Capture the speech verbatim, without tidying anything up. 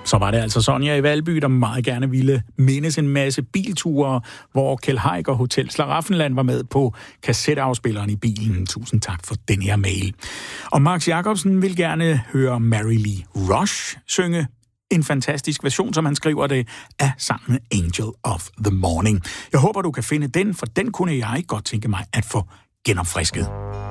Så var det altså Sonja i Valby, der meget gerne ville mindes en masse bilture, hvor Kjeld Haik og Hotel Slaraffenland var med på kassetteafspilleren i bilen. Tusind tak for den her mail. Og Max Jacobsen vil gerne høre Mary Lee Rush synge en fantastisk version, som han skriver det, af sangen Angel of the Morning. Jeg håber, du kan finde den, for den kunne jeg godt tænke mig at få genopfrisket.